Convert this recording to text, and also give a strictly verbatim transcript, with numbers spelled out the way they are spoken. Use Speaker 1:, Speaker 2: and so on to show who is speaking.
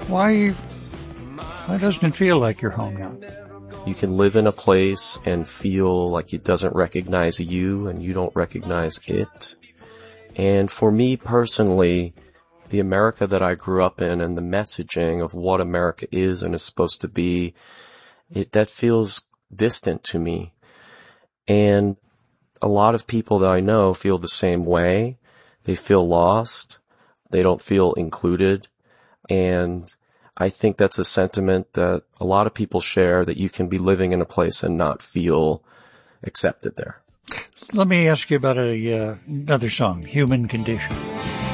Speaker 1: Why, why doesn't it feel like you're home now?
Speaker 2: You can live in a place and feel like it doesn't recognize you and you don't recognize it. And for me personally, the America that I grew up in and the messaging of what America is and is supposed to be, it, that feels distant to me. And a lot of people that I know feel the same way. They feel lost. They don't feel included. And I think that's a sentiment that a lot of people share, that you can be living in a place and not feel accepted there.
Speaker 1: Let me ask you about a uh, another song, Human Condition.